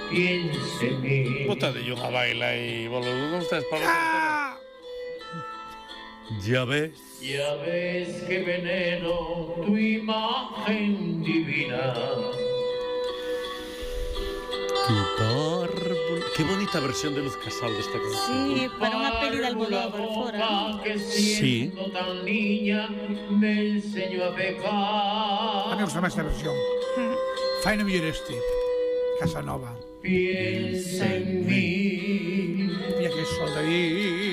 piensa en mí. Botadelle unha baila e bolo, non estás para... Ya ves. Ya ves que veneno tu imagen divina. Tu árbol... Qué bonita versión de Luz Casal de esta canción. Sí, para unha peli de Almodóvar fora, ¿no? Que Sí. siendo tan niña me enseñó a pecar. A mí gusta máis esta versión. Fai no mellor este. Casanova. Piensa en mí. Mira que sol de aí.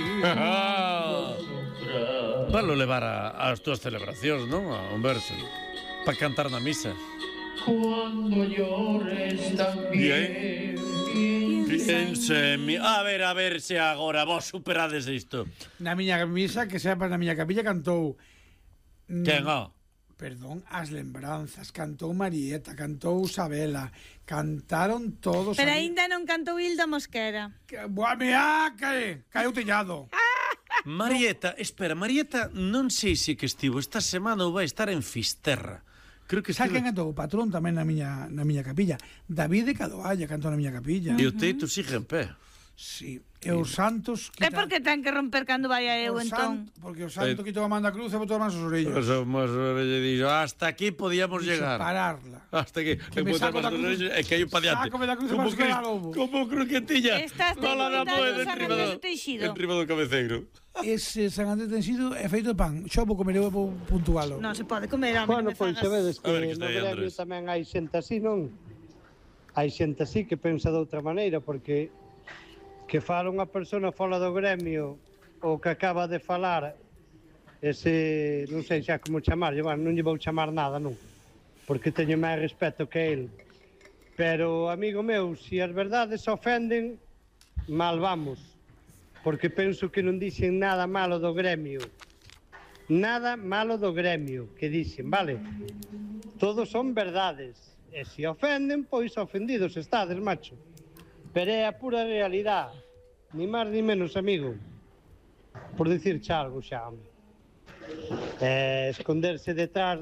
Valo levar ás túas celebracións, non? A un verso. Para cantar na misa. Cuando llores también. Piensa en mí. A ver se agora vos superades isto. Na miña misa, que sepas, na miña capilla cantou... Quen, ó? Perdón, as lembranzas, cantou Marieta, cantou Sabela, cantaron todos. Pero aínda non cantou Hilda Mosquera. Boa, mea, cae o tellado. Marieta, espera, Marieta non sei se que estivo esta semana ou vai estar en Fisterra. Creo que Sabe estivo... quen cantou? O patrón tamén na miña capilla. David de Cadoalla cantou na miña capilla. E o teito sigue en pé. Sí, e os santos... É porque ten que romper cando vai a eu, entón. Porque o santo quitou a manda cruz e botou as manos aos orellos. Somos lle dixo, hasta aquí podíamos llegar. Pararla. Hasta aquí. Que me saco da cruz. E que hai un pa diante. Sácome da cruz e vas quedar lobo. Como croquetilla. Estás Tola na imitando moeda San Andrés do Teixido. enriba do cabeceiro. Ese San Andrés Tensido é feito de pan. Xo vou comer, eu vou puntualo. Non se pode comer, home, Bueno, non me pois fagas. sabedes que A ver, que no está aí, gremio Andrés. tamén hai xente así, non? Hai xente así que pensa de outra maneira, porque que fala unha persona fora do gremio o que acaba de falar, ese, non sei xa como chamar, non lle vou chamar nada, non? Porque teño máis respeto que el. Pero, amigo meu, se as verdades ofenden, mal vamos. Porque penso que non dixen nada malo do gremio. Nada malo do gremio que dixen, vale? Todos son verdades. E se ofenden, pois ofendidos estades, macho. Pero é a pura realidade. Ni máis ni menos, amigo. Por dicir algo xa, home. Esconderse detrás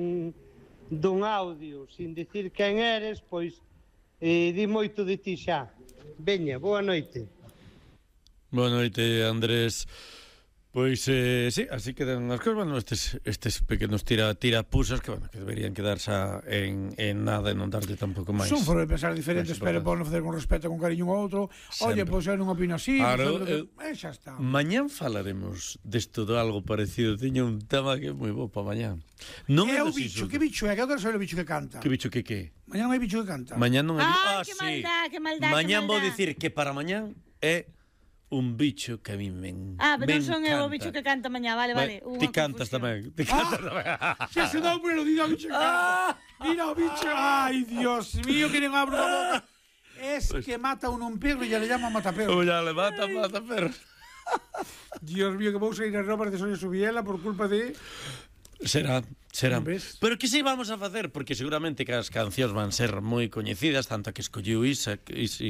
dun audio sin dicir quen eres, pois di moito de ti xa. Veña, boa noite. Boa noite, Andrés. Pois, sí, así quedan as cousas. Bueno, estes pequenos tirapusas que, bueno, que deberían quedar xa en nada e non darlle tampouco máis. Son foros de pensar diferentes, Pues, pero verdad. podem facer con respeto, con cariño un ao outro. Oye, Sempre. pois eu non opino así. Claro, Xa está. Mañán falaremos desto de algo parecido. Teño un tema que é moi bo para mañán. Non É o dos bicho, insultos. que bicho é? Que quero saber o bicho que canta. Que bicho que? Mañá non hai bicho que canta. Mañán non hai... Que sí. maldad, que maldad, Mañán que vou maldad. dicir que para mañán é un bicho que a mí me Pero non son eu o encanta. bicho que canta mañá, vale. Ti cantas tamén. Ti cantas tamén. Xa se dá un melodía ao bicho que canta. Mira o bicho. Ai, Dios mío, que non abro a boca. Es que mata un perro e ya le llama mataperro. Ya le mata, perro. Dios mío, que vou sair as ropas de Sonia Subiela por culpa de... Será. ¿Ves? Pero que si vamos a facer? Porque seguramente que as cancións van ser moi coñecidas, tanto que escolliu Isa.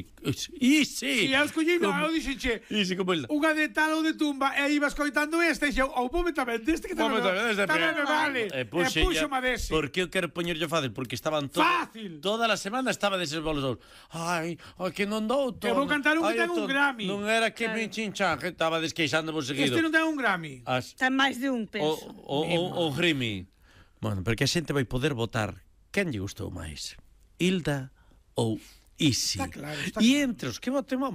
Si eu escollí, non, eu dixenche como el... unha de tal ou de tumba e ibas coitando esta e xeu, ou pome tamén deste que tamén me vale. E puxo-me dese. Por que eu quero poñerlle fácil? Porque estaban Fácil. Toda a semana estaba deses bolos. Ai, que non dou todo. Que vou cantar un que ten un Grammy. Non era que me chinchan, que estaba desqueixando vos seguido. Este non ten un Grammy. Ten máis de un, penso. O Grammy. Bueno, porque a xente vai poder votar quen lle gustou máis, Hilda ou Isi. Está claro, E entre os que voten,